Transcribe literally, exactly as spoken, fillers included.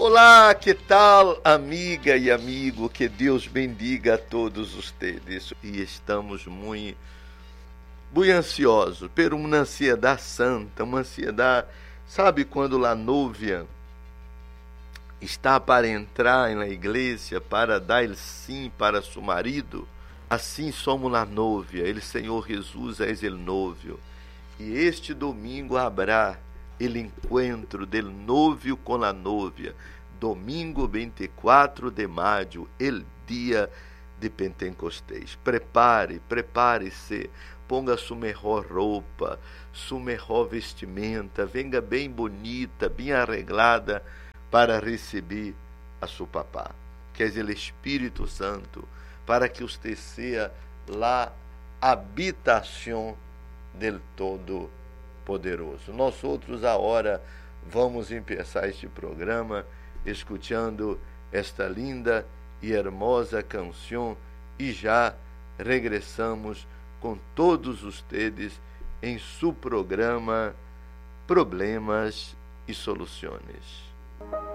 Olá, que tal, amiga e amigo? Que Deus bendiga a todos vocês. E estamos muito, muito ansiosos por uma ansiedade santa, uma ansiedade, sabe quando a noiva está para entrar na igreja para dar el sim para seu marido? Assim somos a noiva, ele Senhor Jesus é o noivo. E este domingo haverá el encontro del novio com a novia, domingo vinte e quatro de maio, el dia de Pentecostés. Prepare, prepare-se, ponga sua melhor roupa, sua melhor vestimenta, venga bem bonita, bem arreglada para receber a seu papá, que é o Espírito Santo, para que você seja a habitação del Todo-Poderoso. Nós outros agora vamos começar este programa escutando esta linda e hermosa canção e já regressamos com todos vocês em seu programa Problemas e Soluções.